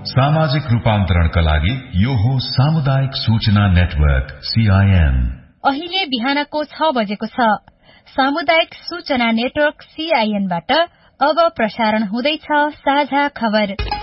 सामाजिक रूपान्तरणका लागि यो हो सामुदायिक सूचना नेटवर्क CIN। अहिले बिहानको 6 बजेको छ। सामुदायिक सूचना नेटवर्क CIN बाट अब प्रसारण हुँदैछ साझा खबर।